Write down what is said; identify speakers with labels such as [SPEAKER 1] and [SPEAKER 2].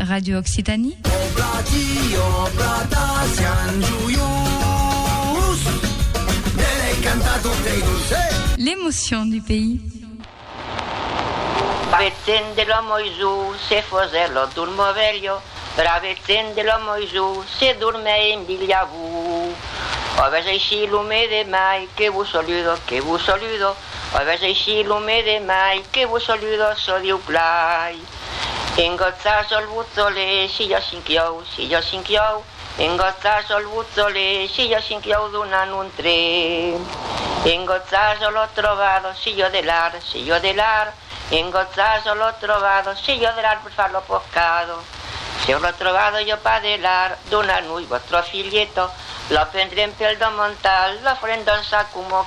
[SPEAKER 1] Radio Occitanie. L'émotion du pays.
[SPEAKER 2] Travezzendelo Gesù, se fosello durmo veglio, travezzendelo Gesù, se dorme in bigliavu. A veces si lume de mai, que vos saludo, que vos saludo. A veces si lume de mai, que vos saludo, so di uplai. Ingozzaso il buzzole, si io sinchiou. Ingozzaso il buzzole, si io sinchiou d'una un tre. Ingozzaso l'ho trovato, si io delar. Ingozzaso l'ho trovato, si io delar per farlo poccato. Se l'ho trovato io pa delar, d'una noi vostro figlietto, lo prendrem pel do montal, lo prendo un sacco